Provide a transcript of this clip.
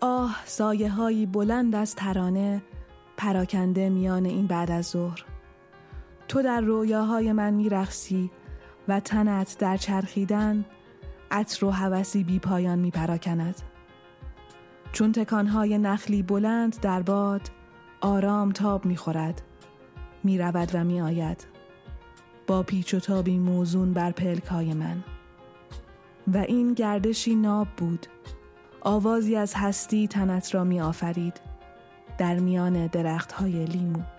آه، سایه هایی بلند از ترانه پراکنده میان این بعد از ظهر. تو در رویاهای من میرقصی و تنت در چرخیدن عطر و هوسی بی پایان می پراکند. چون تکانهای نخلی بلند در باد آرام تاب می خورد، می رود و می آید با پیچ و تابی موزون بر پلکای من. و این گردشی ناب بود، آوازی از هستی تنت را می آفرید در میان درختهای لیمو.